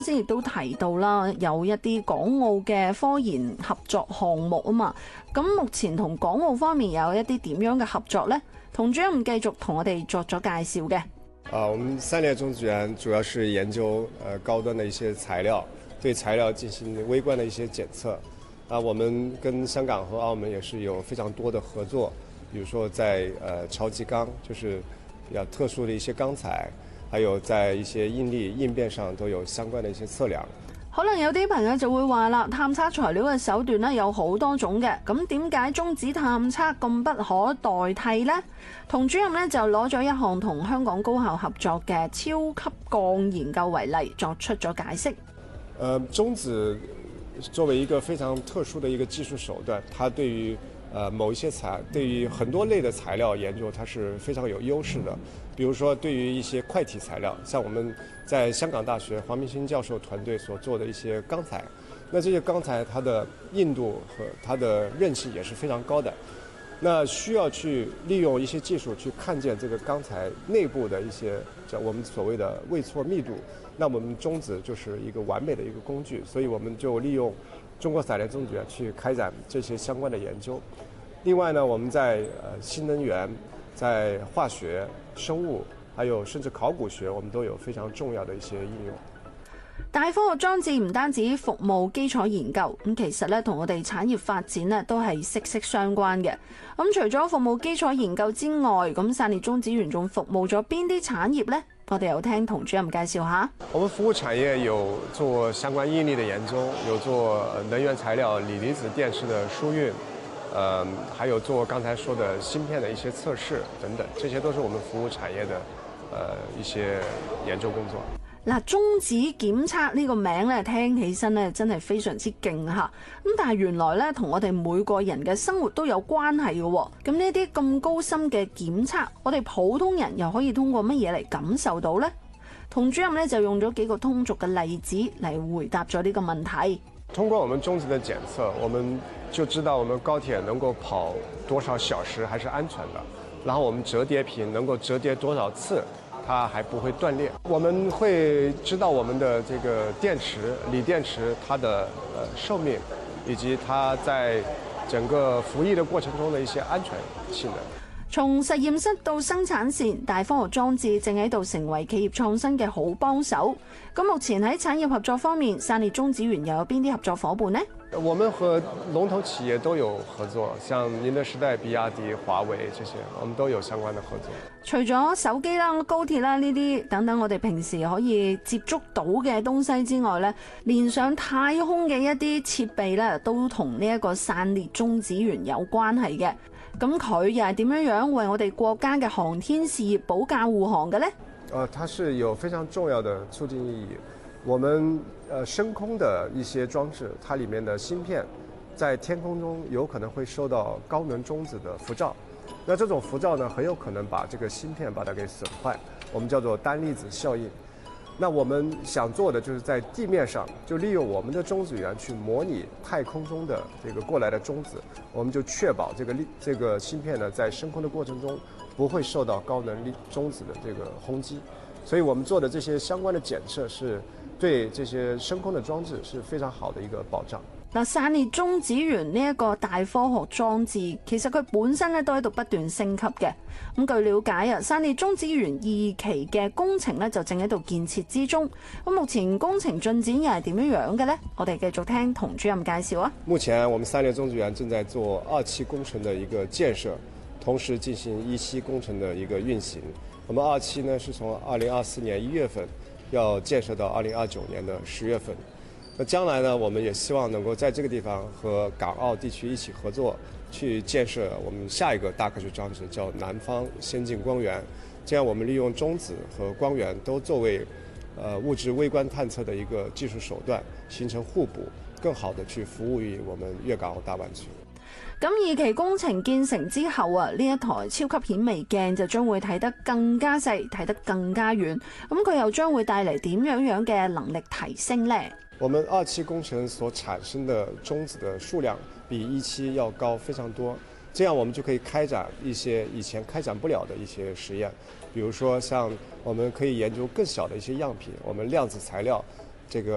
先亦都提到啦，有一啲港澳嘅科研合作項目啊嘛。咁目前同港澳方面有一啲點樣嘅合作呢？童主任繼續同我哋作咗介紹嘅。 我們三聯中子園主要是研究高端的一些材料，對材料進行微觀的一些檢測。我們跟香港和澳門也是有非常多的合作，比如說在超級鋼，就是比較特殊的一些鋼材。還有在一些應力應變上都有相關的一些測量。 可能有啲朋友就會話啦，探測材料嘅手段咧有好多種嘅，咁點解中子探測咁不可代替呢？童主任咧就攞咗一項同香港高校合作嘅超級鋼研究為例，作出咗解釋。 中子作為一個非常特殊的一個技術手段，它對於某一些對於很多類的材料研究，它是非常有優勢的。比如說，對於一些塊體材料，像我們在香港大學黃明勳教授團隊所做的一些鋼材，那這些鋼材它的硬度和它的韌性也是非常高的。那需要去利用一些技術去看見這個鋼材內部的一些叫我們所謂的位錯密度，那我們中子就是一個完美的一個工具，所以我們就利用中國散聯中子園去開展這些相關的研究。另外呢，我們在新能源、在化學、生物，還有甚至考古學，我們都有非常重要的一些應用。 大科學裝置唔單止服務基礎研究，咁其實咧同我哋產業發展咧都係息息相關嘅。咁除咗服務基礎研究之外，咁散裂中子園仲服務咗邊啲產業呢？我哋有聽童主任介紹下。 我們服務產業有做相關應力的研究，有做能源材料、鋰離子電池的輸運。還有做剛才說的芯片的一些測試等等，這些都是我們服務產業的一些研究工作。 嗱，中子檢測呢個名咧，聽起身咧真係非常之勁嚇。咁但係原來咧同我哋每個人嘅生活都有關係嘅喎。咁呢啲咁高深嘅檢測，我哋普通人又可以通過乜嘢嚟感受到呢？童主任咧就用咗幾個通俗嘅例子嚟回答咗呢個問題。 通過我們中子的檢測，我們就知道我們高鐵能夠跑多少小時還是安全的，然後我們折疊屏能夠折疊多少次，它還不會斷裂。我們會知道我們的這個電池、鋰電池它的壽命，以及它在整個服役的過程中的一些安全性能。 從實驗室到生產線，大科學裝置正喺度成為企業創新嘅好幫手。咁目前喺產業合作方面，散裂中子園又有邊啲合作伙伴呢？ 我們和龍頭企業都有合作，像寧德時代、比亞迪、華為這些，我們都有相關的合作。 除咗手機啦、高鐵啦呢啲等等，我哋平時可以接觸到嘅東西之外咧，連上太空嘅一啲設備咧，都同呢一個散裂中子園有關係嘅。咁佢又係點樣為我哋國家嘅航天事業保駕護航嘅呢？ 它是有非常重要的促進意義。我們升空的一些裝置，它裡面的芯片在天空中有可能會受到高能中子的輻照，那這種輻照呢，很有可能把這個芯片把它給損壞，我們叫做單粒子效應。那我們想做的就是在地面上就利用我們的中子園去模擬太空中的這個過來的中子，我們就確保這個芯片呢在升空的過程中不會受到高能中子的這個轟擊，所以我們做的這些相關的檢測是對這些升空的裝置是非常好的一個保障。 嗱，散裂中子園呢一個大科學裝置，其實佢本身咧都喺度不斷升級嘅。咁據了解啊，散裂中子園2期嘅工程咧就正喺度建設之中。咁目前工程進展又係點樣嘅呢？我哋繼續聽童主任介紹啊。 目前我們散裂中子園正在做2期工程的一個建設，同時進行1期工程的一個運行。我們2期呢是從2024年1月份要建設到2029年的10月份。那將來呢，我們也希望能夠在這個地方和港澳地區一起合作，去建設我們下一個大科學裝置，叫南方先進光源。這樣我們利用中子和光源都作為物質微觀探測的一個技術手段，形成互補，更好的去服務於我們粵港澳大灣區。 咁2期工程建成之後啊，呢一台超級顯微鏡就將會睇得更加細，睇得更加遠。咁佢又將會帶嚟點樣嘅能力提升呢？ 我們2期工程所產生的中子的數量比1期要高非常多，這樣我們就可以開展一些以前開展不了的一些實驗，比如說像我們可以研究更小的一些樣品，我們量子材料這個